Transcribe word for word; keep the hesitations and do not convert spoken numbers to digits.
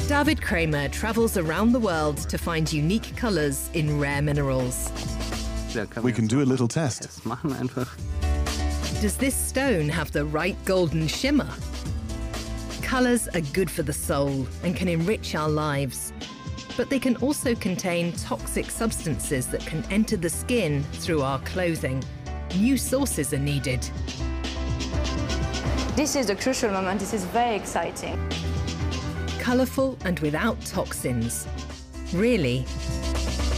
David Kramer travels around the world to find unique colors in rare minerals. We can do a little test. Does this stone have the right golden shimmer? Colors are good for the soul and can enrich our lives, but they can also contain toxic substances that can enter the skin through our clothing. New sources are needed. This is a crucial moment. This is very exciting. Colourful and without toxins. Really,